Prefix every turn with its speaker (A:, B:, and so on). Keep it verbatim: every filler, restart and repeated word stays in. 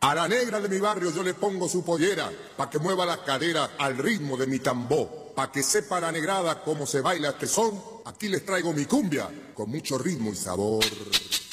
A: A la negra de mi barrio yo le pongo su pollera, pa' que mueva la cadera al ritmo de mi tambor, pa' que sepa la negrada cómo se baila este son. Aquí les traigo mi cumbia, con mucho ritmo y sabor.